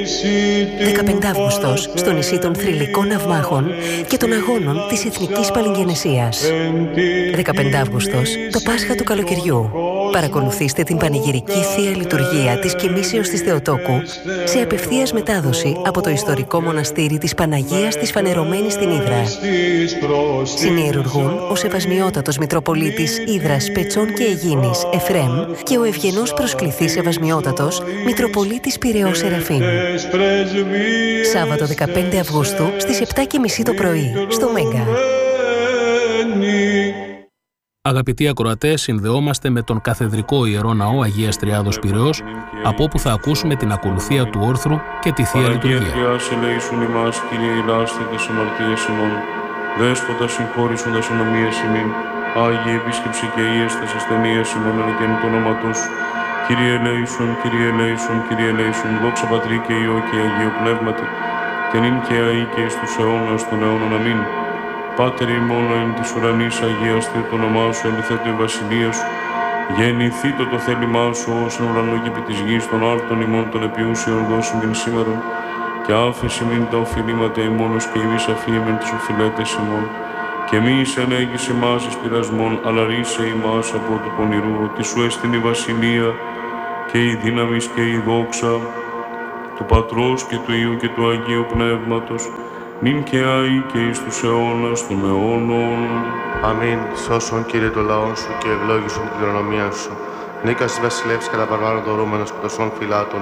15 Αύγουστος, στο νησί των θρυλικών ναυμάχων και των αγώνων της Εθνικής Παλιγγενεσίας. 15 Αύγουστος, το Πάσχα του καλοκαιριού. Παρακολουθήστε την πανηγυρική Θεία Λειτουργία της Κοιμήσεως της Θεοτόκου σε απευθείας μετάδοση από το ιστορικό μοναστήρι της Παναγίας της Φανερωμένης στην Ύδρα. Συνιερουργούν ο Σεβασμιότατος Μητροπολίτης Ύδρας, Πετσών και Αιγίνης Εφρέμ και ο ευγενός προσκληθής Σεβασμιότατος Μητροπολίτης Πειραιώς Σεραφείμ. Σάββατο 15 Αυγούστου στις 7:30 το πρωί στο Μέγκα. Αγαπητοί ακροατές, συνδεόμαστε με τον Καθεδρικό Ιερό Ναό Αγίας Τριάδος Πειραιώς, από όπου θα ακούσουμε την ακολουθία του όρθρου και τη Θεία Λειτουργία. Δέσποτα συγχώρησοντας ενομίες ημίν, Άγιε επίσκεψη και ίεστες ασθενείες ημών ανακαίνουν το όνομα Σου. Κύριε ελέησον, Κύριε ελέησον, Κύριε ελέησον, δόξα Πατρί και Υιό και Αγίου Πνεύματι, και νυν και αεί και εις τους αιώνας των αιώνων. Αμήν. Πάτερ ημών εν της ουρανής αγίαστε το όνομά Σου, ελθέτω η βασιλεία Σου. Γεννηθήτω το θέλημά Σου, ως εν ουρανό και επί της γης των άρτων ημών των επιούσιων δώσιν την σήμερον, και άφεση μην τα οφειλήματα ημώνος και ημείς αφήμεν τις οφειλέτες ημών. Και μη ενέγεις εμάς εις πειρασμόν, αλλά ρίσε ημάς από του πονηρού, ότι Σου έστιν η βασιλεία και η δύναμις και η δόξα του Πατρός και του Υιού και του Αγίου Πνεύματος, νυν και αεί και εις τους αιώνας των αιώνων. Αμήν. Σώσον, Κύριε, το λαό Σου και ευλόγησον την κληρονομία Σου. Νίκας της βασιλεύς κατά παρβάνω δωρούμενος και των φυλάτων.